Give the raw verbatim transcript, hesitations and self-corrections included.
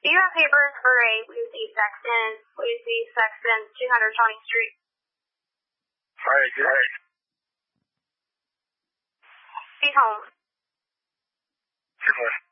Do you have papers for a Lucy Sexton, Lucy Sexton, two hundred twentieth Street? All right, good. All right. Be home. Good one.